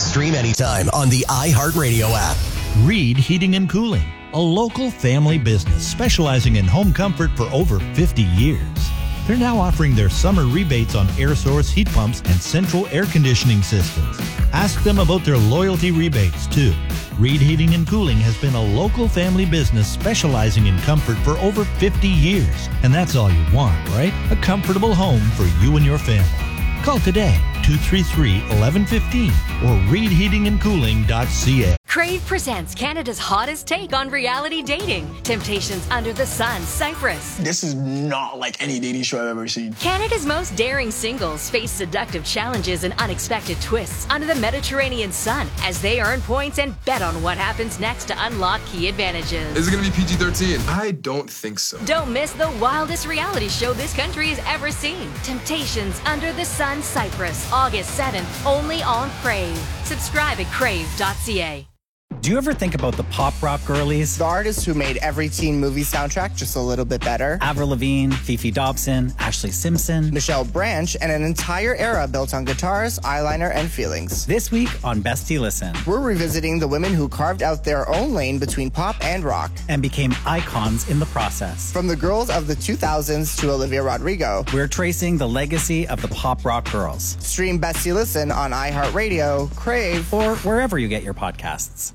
Stream anytime on the iHeartRadio app. Reed Heating and Cooling, a local family business specializing in home comfort for over 50 years. They're now offering their summer rebates on air source heat pumps and central air conditioning systems. Ask them about their loyalty rebates, too. Reed Heating and Cooling has been a local family business specializing in comfort for over 50 years. And that's all you want, right? A comfortable home for you and your family. Call today, 233-1115 or reedheatingandcooling.ca. Crave presents Canada's hottest take on reality dating. Temptations Under the Sun, Cyprus. This is not like any dating show I've ever seen. Canada's most daring singles face seductive challenges and unexpected twists under the Mediterranean sun as they earn points and bet on what happens next to unlock key advantages. Is it going to be PG-13? I don't think so. Don't miss the wildest reality show this country has ever seen. Temptations Under the Sun, Cyprus. August 7th, only on Crave. Subscribe at crave.ca. Do you ever think about the pop rock girlies? The artists who made every teen movie soundtrack just a little bit better. Avril Lavigne, Fifi Dobson, Ashley Simpson, Michelle Branch, and an entire era built on guitars, eyeliner, and feelings. This week on Bestie Listen, we're revisiting the women who carved out their own lane between pop and rock. And became icons in the process. From the girls of the 2000s to Olivia Rodrigo, we're tracing the legacy of the pop rock girls. Stream Bestie Listen on iHeartRadio, Crave, or wherever you get your podcasts.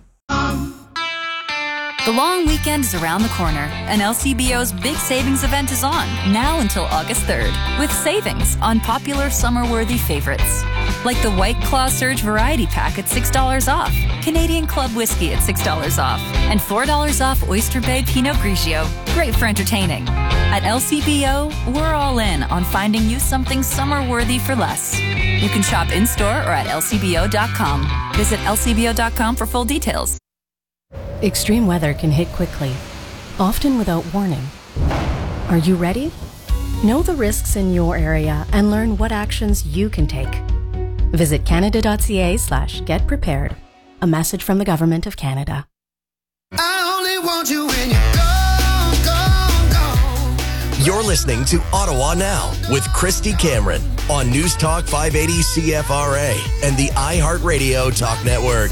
The long weekend is around the corner, and LCBO's big savings event is on, now until August 3rd, with savings on popular summer-worthy favorites. Like the White Claw Surge Variety Pack at $6 off, Canadian Club Whiskey at $6 off, and $4 off Oyster Bay Pinot Grigio. Great for entertaining. At LCBO, we're all in on finding you something summer-worthy for less. You can shop in-store or at lcbo.com. Visit lcbo.com for full details. Extreme weather can hit quickly, often without warning. Are you ready? Know the risks in your area and learn what actions you can take. Visit canada.ca/getprepared. A message from the Government of Canada. I only want you when you go. You're listening to Ottawa Now with Christy Cameron on News Talk 580 CFRA and the iHeartRadio Talk Network.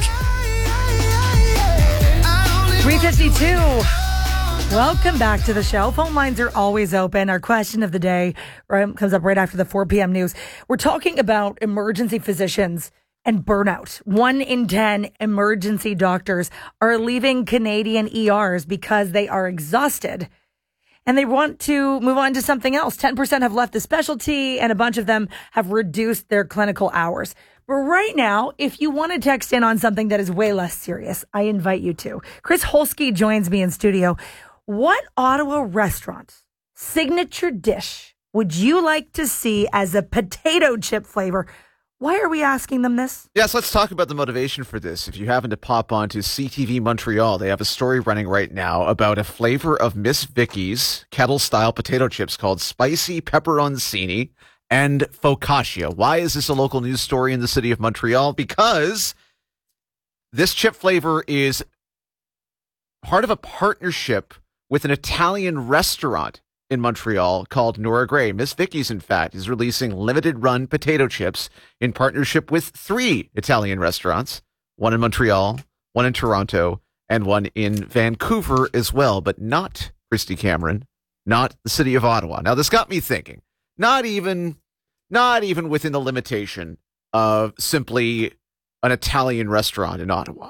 3:52. Welcome back to the show. Phone lines are always open. Our question of the day comes up right after the 4 p.m. news. We're talking about emergency physicians and burnout. 1 in 10 emergency doctors are leaving Canadian ERs because they are exhausted and they want to move on to something else. 10% have left the specialty and a bunch of them have reduced their clinical hours. But right now, if you want to text in on something that is way less serious, I invite you to. Chris Holsky joins me in studio. What Ottawa restaurant signature dish would you like to see as a potato chip flavor? Why are we asking them this? Yes, let's talk about the motivation for this. If you happen to pop onto CTV Montreal, they have a story running right now about a flavor of Miss Vicky's kettle-style potato chips called Spicy Pepperoncini and Focaccia. Why is this a local news story in the city of Montreal? Because this chip flavor is part of a partnership with an Italian restaurant in Montreal called Nora Gray. Miss Vicky's, in fact, is releasing limited-run potato chips in partnership with 3 Italian restaurants, one in Montreal, one in Toronto, and one in Vancouver as well, but not Christy Cameron, not the city of Ottawa. Now, this got me thinking. Not even within the limitation of simply an Italian restaurant in Ottawa.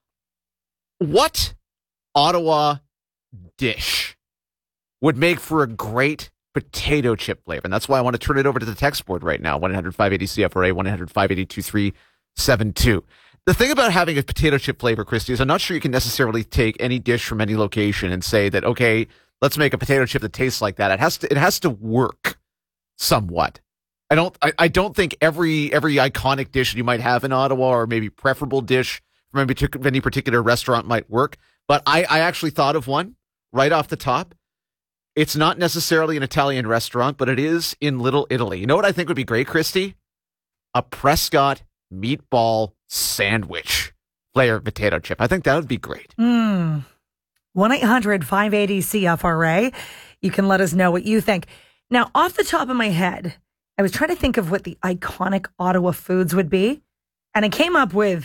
What Ottawa dish would make for a great potato chip flavor? And that's why I want to turn it over to the text board right now, 1-800-580-CFRA, 1-800-580-2372. The thing about having a potato chip flavor, Christy, is I'm not sure you can necessarily take any dish from any location and say that, okay, let's make a potato chip that tastes like that. It has to work somewhat. I don't think every iconic dish you might have in Ottawa, or maybe preferable dish from any particular restaurant, might work. But I actually thought of one right off the top. It's not necessarily an Italian restaurant, but it is in Little Italy. You know what I think would be great, Christy? A Prescott meatball sandwich flavored potato chip. I think that would be great. 1-800-580-CFRA. You can let us know what you think. Now, off the top of my head, I was trying to think of what the iconic Ottawa foods would be, and I came up with